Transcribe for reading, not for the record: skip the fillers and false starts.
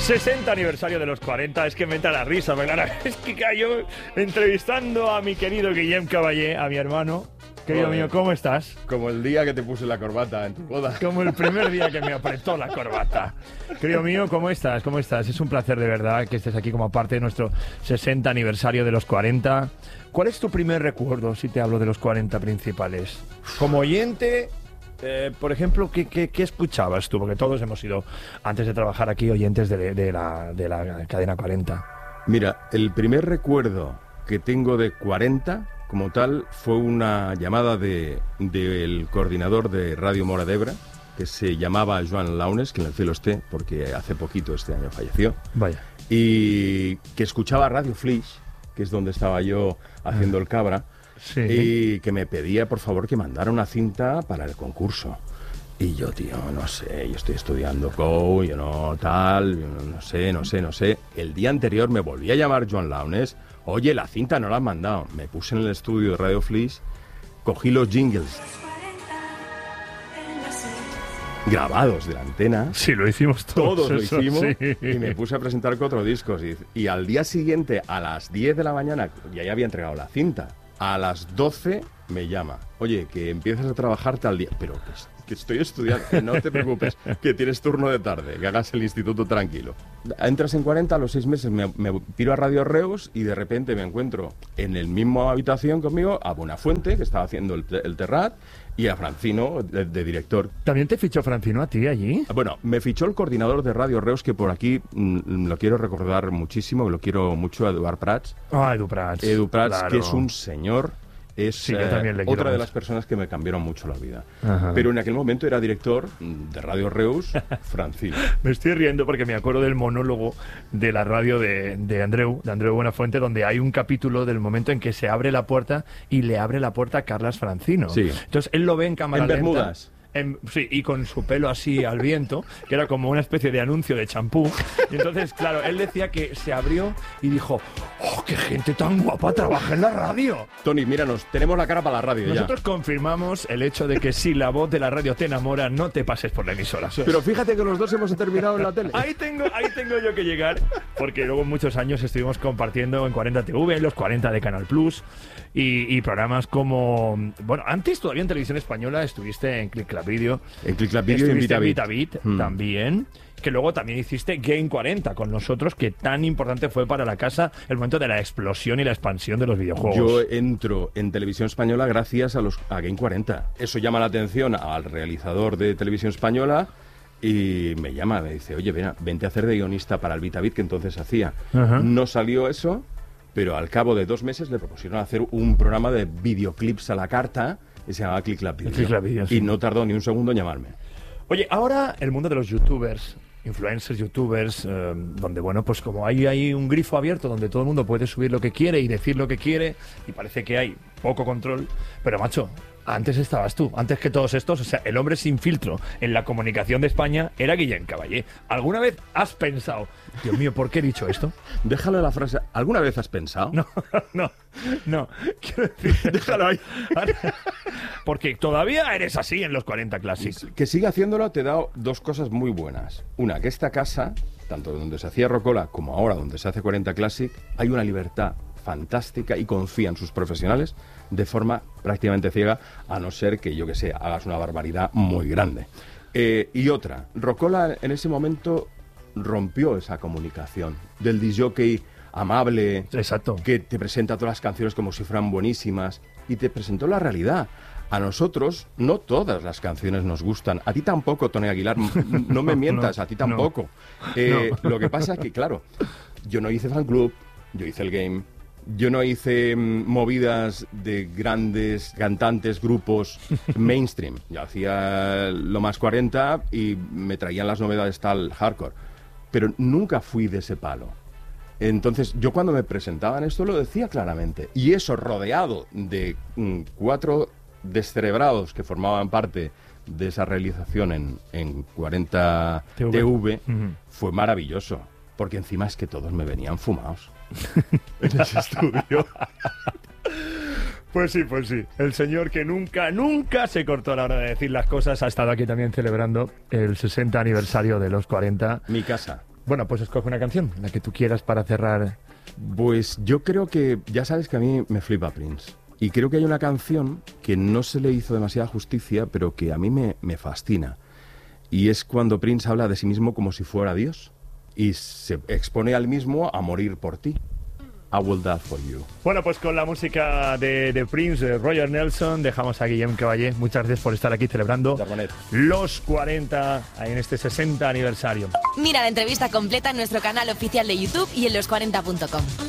60 aniversario de los 40, es que me entra la risa, ¿verdad? Es que cayó entrevistando a mi querido Guillem Caballé, a mi hermano. Querido mío, ¿cómo estás? Como el día que te puse la corbata en tu boda. Como el primer día que me apretó la corbata. Querido mío, ¿cómo estás? ¿Cómo estás? Es un placer de verdad que estés aquí como parte de nuestro 60 aniversario de los 40. ¿Cuál es tu primer recuerdo si te hablo de los 40 principales? Como oyente, por ejemplo, ¿qué escuchabas tú? Porque todos hemos sido, antes de trabajar aquí, oyentes de la cadena 40. Mira, el primer recuerdo que tengo de 40... como tal, fue una llamada del coordinador de Radio Mora d'Ebre, que se llamaba Joan Launes, que en el cielo esté, porque hace poquito, este año, falleció. Vaya. Y que escuchaba Radio Flix, que es donde estaba yo haciendo el cabra, Sí. y que me pedía, por favor, que mandara una cinta para el concurso. Y yo, tío, no sé, yo estoy estudiando Go, yo no tal, yo no sé. El día anterior me volví a llamar Joan Launes. Oye, la cinta no la han mandado. Me puse en el estudio de Radio Flix, cogí los jingles grabados de la antena. Sí, lo hicimos todos. Todos lo eso, hicimos, sí. y me puse a presentar 4 discos. Y al día siguiente, a las 10 de la mañana, ya había entregado la cinta. A las 12 me llama. Oye, que empiezas a trabajar tal día. Pero que estoy estudiando, que no te preocupes, que tienes turno de tarde, que hagas el instituto tranquilo. Entras en 40, a los 6 meses me piro a Radio Reus y de repente me encuentro en el mismo habitación conmigo a Buenafuente, que estaba haciendo el Terrat, y a Francino, de director. ¿También te fichó Francino a ti allí? Bueno, me fichó el coordinador de Radio Reus, que por aquí lo quiero recordar muchísimo, lo quiero mucho, a Eduard Prats. Ah, Edu Prats. Edu Prats, claro. que es un señor. Es Sí, yo también le quiero otra de mucho. las personas que me cambiaron mucho la vida. Ajá. Pero en aquel momento era director de Radio Reus, Francino. Me estoy riendo porque me acuerdo del monólogo de la radio de Andreu Buenafuente, donde hay un capítulo del momento en que se abre la puerta y le abre la puerta a Carlas Francino. Sí. Entonces él lo ve en cámara En lenta. Bermudas. Sí, y con su pelo así al viento, que era como una especie de anuncio de champú. Y entonces, claro, él decía que se abrió y dijo: ¡oh, qué gente tan guapa trabaja en la radio! Tony, míranos, tenemos la cara para la radio Nosotros confirmamos el hecho de que si la voz de la radio te enamora, no te pases por la emisora. ya. Pero fíjate que los dos hemos terminado en la tele. Ahí tengo yo que llegar, porque luego muchos años estuvimos compartiendo en 40 TV, en los 40 de Canal Plus, y programas como... Bueno, antes todavía en Televisión Española estuviste en Click Club Video. En Click Club Video y en Estuviste VitaBit. VitaBit también, que luego también hiciste Game 40 con nosotros, que tan importante fue para la casa el momento de la explosión y la expansión de los videojuegos. Yo entro en Televisión Española gracias a Game 40. Eso llama la atención al realizador de Televisión Española y me llama, me dice: oye, vente a hacer de guionista para el VitaBit, que entonces hacía. Ajá. No salió eso, pero al cabo de 2 meses le propusieron hacer un programa de videoclips a la carta y se llamaba Click Club Video. Click Club Video, sí. Y no tardó ni un segundo en llamarme. Oye, ahora el mundo de los youtubers, influencers, youtubers, donde, bueno, pues como hay un grifo abierto donde todo el mundo puede subir lo que quiere y decir lo que quiere, y parece que hay poco control, pero macho, antes estabas tú, antes que todos estos, o sea, el hombre sin filtro en la comunicación de España era Guillem Caballé. ¿Alguna vez has pensado, Dios mío, ¿por qué he dicho esto? Déjalo la frase. ¿Alguna vez has pensado? No, quiero decir, déjalo ahí. Porque todavía eres así en los 40 Classics. Que siga haciéndolo te da 2 cosas muy buenas. Una, que esta casa, tanto donde se hacía Rocola como ahora donde se hace 40 Classic, hay una libertad fantástica y confía en sus profesionales de forma prácticamente ciega, a no ser que, yo que sé, hagas una barbaridad muy grande. Y otra, Rocola en ese momento rompió esa comunicación del disjockey amable, Exacto. que te presenta todas las canciones como si fueran buenísimas, y te presentó la realidad. A nosotros no todas las canciones nos gustan. A ti tampoco, Tony Aguilar, no me mientas, no, a ti tampoco. no. Lo que pasa es que, claro, yo no hice fan club, yo hice el game, yo no hice movidas de grandes cantantes, grupos mainstream. Yo hacía lo más 40 y me traían las novedades tal hardcore. Pero nunca fui de ese palo. Entonces, yo cuando me presentaban esto lo decía claramente. Y eso, rodeado de 4 descerebrados que formaban parte de esa realización en 40 TV, fue maravilloso. Porque encima es que todos me venían fumados en ese estudio. Pues sí. El señor que nunca se cortó a la hora de decir las cosas ha estado aquí también celebrando el 60 aniversario de los 40. Mi casa. Bueno, pues escoge una canción, la que tú quieras para cerrar. Pues yo creo que, ya sabes que a mí me flipa Prince. Y creo que hay una canción que no se le hizo demasiada justicia, pero que a mí me fascina. Y es cuando Prince habla de sí mismo como si fuera Dios. Y se expone al mismo a morir por ti. I will die for you. Bueno, pues con la música de Prince, de Roger Nelson, dejamos a Guillem Caballé. Muchas gracias por estar aquí celebrando los 40 en este 60 aniversario. Mira la entrevista completa en nuestro canal oficial de YouTube y en los40.com.